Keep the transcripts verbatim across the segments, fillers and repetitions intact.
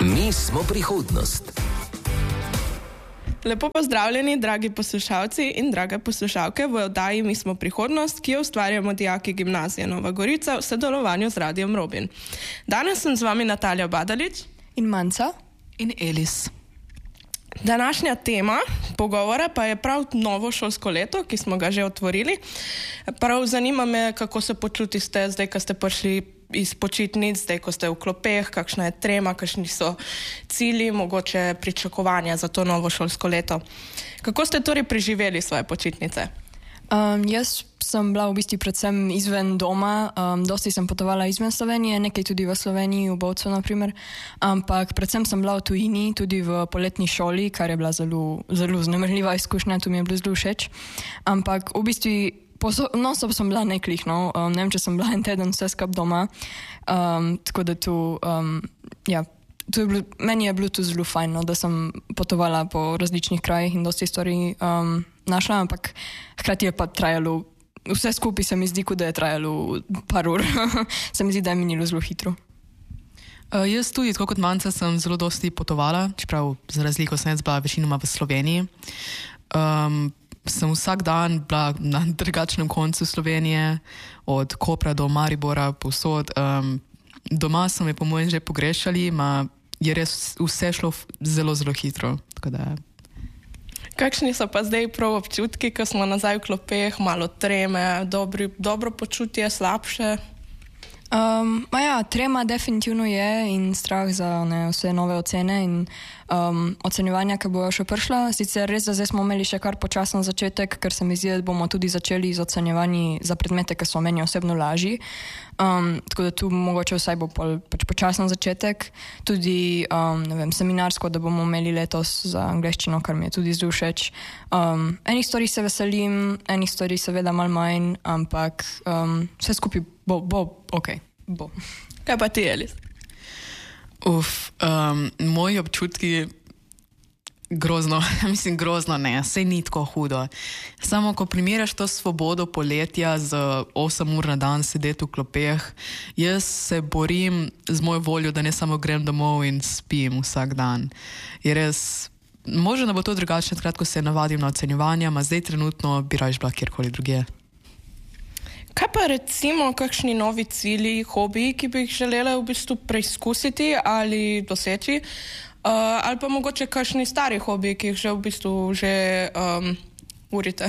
Mi smo prihodnost. Lepo pozdravljeni, dragi poslušalci in drage poslušalke v oddaji Mi smo prihodnost, ki jo ustvarjamo dijaki Gimnazije Nova Gorica v sodelovanju z Radijem Robin. Danes sem z vami Natalija Badalič in Manca in Elis. Današnja tema pogovora pa je prav novo šolsko leto, ki smo ga že otvorili. Prav zanima me, kako se počutite zdaj, ko ste prišli iz počitnic, zdaj, ko ste v klopeh, kakšna je trema, kakšni so cilji, mogoče pričakovanja za to novo šolsko leto. Kako ste torej preživeli svoje počitnice? Um, jaz sem bila v bistvu predvsem izven doma, um, dosti sem potovala izven Slovenije, nekaj tudi v Sloveniji, v Bovcu naprimer, ampak predvsem sem bila v tujini, tudi v poletni šoli, kar je bila zelo, zelo vznemirljiva izkušnja, tu mi je bilo zelo všeč. Ampak v bistvu non-stop sem bila neklih, no, um, ne vem, če sem bila en teden vse skup doma, um, tako da tu, um, ja, tu je bilo, meni je bilo tu zelo fajn, no, da sem potovala po različnih krajih in dosti stvari um, našla, ampak hkrati je pa trajalo, vse skupaj se mi zdi, da je trajalo par ur, se mi zdi, da je minilo zelo hitro. Uh, jaz tudi, tako kot Manca, sem zelo dosti potovala, čeprav za razliko sem jaz bila večinoma v Sloveniji. Um, sem vsak dan bila na drugačnem koncu Slovenije, od Kopra do Maribora, povsod. Um, doma so me po mojem že pogrešali, ma je res vse šlo zelo, zelo hitro. Tako da... Kakšni so pa zdaj prav občutki, ko smo nazaj v klopeh, malo treme, dobri, dobro počutje, slabše? Um, ma ja, trema definitivno je in strah za ne, vse nove ocene in um, ocenjevanja, ki bojo še prišla. Sicer res, da zdaj smo imeli še kar počasen začetek, ker se mi zdi, da bomo tudi začeli z ocenjevanji za predmete, ki so meni osebno lažji. Um, tako da tu mogoče vsaj bo pol, pač počasen začetek. Tudi um, ne vem, seminarsko, da bomo imeli letos za angleščino, kar mi je tudi zelo všeč. Um, enih stvari se veselim, enih stvari seveda malo manj, ampak um, vse skupaj bo, bo, ok, bo. Kaj pa ti, Elis? Uf, um, moji občutki grozno, mislim grozno ne, sej ni tako hudo. Samo ko primerjaš to svobodo poletja z osem ur na dan sedeti v klopeh, jaz se borim z mojo voljo, da ne samo grem domov in spim vsak dan. Je res, možno da bo to drugačno, takrat, ko se navadim na ocenjevanja, ma zdaj trenutno bi raje bila kjerkoli drugje. Kaj pa recimo kakšni novi cilji, hobiji, ki bi jih želela v bistvu preizkusiti ali doseči? Uh, ali pa mogoče kakšni stari hobiji, ki jih že v bistvu že um, urite?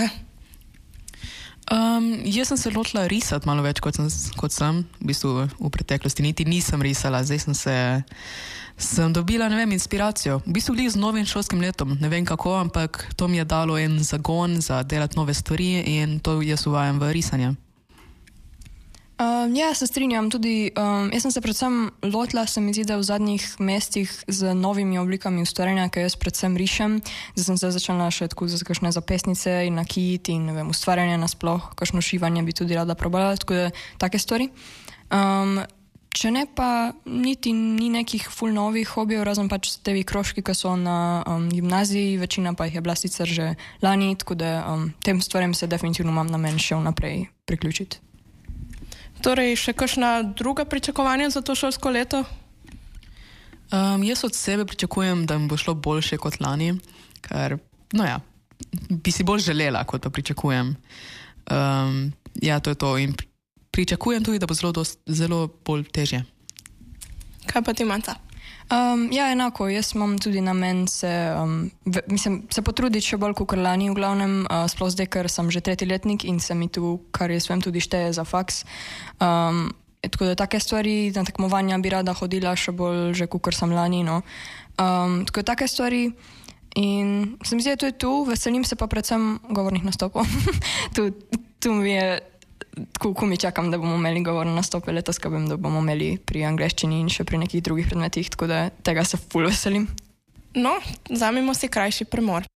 Um, jaz sem se lotila risati malo več, kot sem, kot sem v bistvu v preteklosti. Niti nisem risala, zdaj sem se sem dobila, ne vem, inspiracijo. V bistvu glih z novim šolskim letom, ne vem kako, ampak to mi je dalo en zagon za delati nove stvari in to jaz uvajam v risanje. Um, ja, se strinjam tudi. Um, jaz sem se predvsem lotila, se mi zdi, da v zadnjih mestih z novimi oblikami ustvarjanja, ki jaz predvsem rišem. Zdaj sem se začela še tako za kakšne zapestnice in nakit in ne vem, ustvarjanje nasploh, kakšno šivanje bi tudi rada probala, tako da take stvari. Um, če ne pa niti ni nekih ful novih hobijev, razen pač tevi krožki, ki so na um, gimnaziji, večina pa jih je bila sicer že lani, tako da um, tem stvarem se definitivno imam namen še vnaprej priključiti. Torej, še kakšna druga pričakovanja za to šolsko leto? Um, jaz od sebe pričakujem, da mi bo šlo boljše kot lani, ker, no ja, bi si bolj želela, kot pa pričakujem. Um, ja, to je to in pričakujem tudi, da bo zelo, dost, zelo bolj težje. Kaj pa ti, Manca? Um, ja, enako, jaz imam tudi namen se, um, v, mislim, se potruditi še bolj kot lani v glavnem, uh, sploh zdaj, ker sem že tretji letnik in se mi tu, kar jaz vem, tudi šteje za faks. Um, tako da take stvari, na tekmovanja bi rada hodila še bolj, že kot sem lani, no. Um, tako da take stvari in se mi zdi, da to je tu, veselim se pa predvsem govornih nastopov. tu, tu mi je Tako, ko mi čakam, da bomo imeli govorne nastope letos, ko vem, da bomo imeli pri angleščini in še pri nekih drugih predmetih, tako da tega se ful veselim. No, vzamemo si krajši premor.